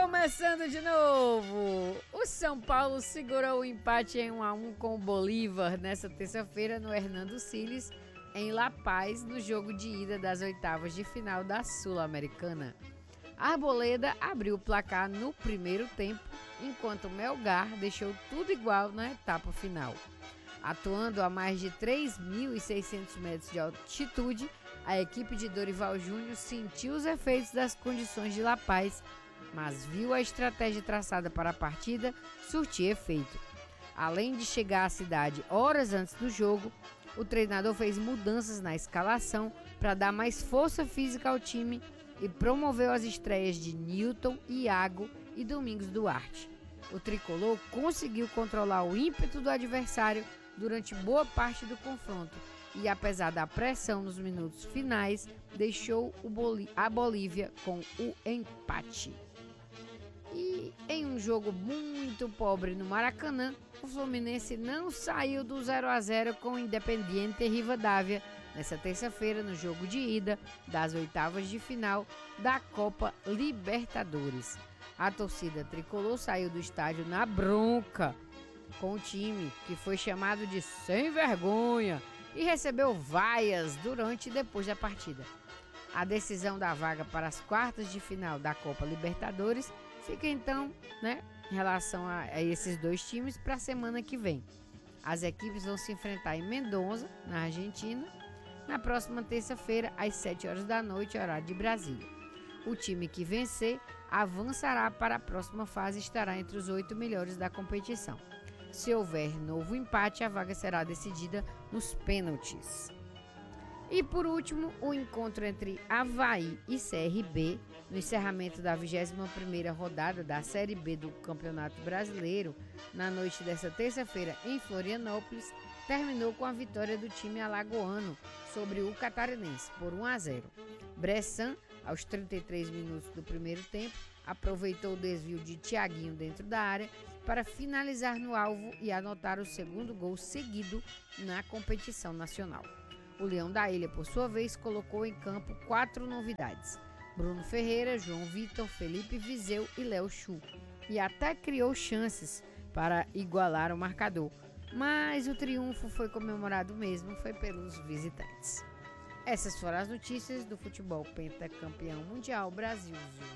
Começando de novo, o São Paulo segurou o empate em 1-1 com o Bolívar nessa terça-feira no Hernando Siles, em La Paz, no jogo de ida das oitavas de final da Sul-Americana. A Arboleda abriu o placar no primeiro tempo, enquanto o Melgar deixou tudo igual na etapa final. Atuando a mais de 3.600 metros de altitude, a equipe de Dorival Júnior sentiu os efeitos das condições de La Paz, mas viu a estratégia traçada para a partida surtir efeito. Além de chegar à cidade horas antes do jogo, o treinador fez mudanças na escalação para dar mais força física ao time e promoveu as estreias de Newton, Iago e Domingos Duarte. O tricolor conseguiu controlar o ímpeto do adversário durante boa parte do confronto e, apesar da pressão nos minutos finais, deixou a Bolívia com o empate. E em um jogo muito pobre no Maracanã, o Fluminense não saiu do 0-0 com o Independiente Rivadavia nessa terça-feira no jogo de ida das oitavas de final da Copa Libertadores. A torcida tricolor saiu do estádio na bronca com o time, que foi chamado de sem vergonha e recebeu vaias durante e depois da partida. A decisão da vaga para as quartas de final da Copa Libertadores fica então, em relação a esses dois times para a semana que vem. As equipes vão se enfrentar em Mendoza, na Argentina, na próxima terça-feira, às 7 horas da noite, horário de Brasília. O time que vencer avançará para a próxima fase e estará entre os 8 melhores da competição. Se houver novo empate, a vaga será decidida nos pênaltis. E por último, o encontro entre Avaí e CRB, no encerramento da 21ª rodada da Série B do Campeonato Brasileiro, na noite desta terça-feira em Florianópolis, terminou com a vitória do time alagoano sobre o catarinense por 1-0. Bressan, aos 33 minutos do primeiro tempo, aproveitou o desvio de Thiaguinho dentro da área para finalizar no alvo e anotar o segundo gol seguido na competição nacional. O Leão da Ilha, por sua vez, colocou em campo 4 novidades: Bruno Ferreira, João Vitor, Felipe Viseu e Léo Chu, e até criou chances para igualar o marcador, mas o triunfo foi comemorado mesmo foi pelos visitantes. Essas foram as notícias do futebol pentacampeão mundial Brasil.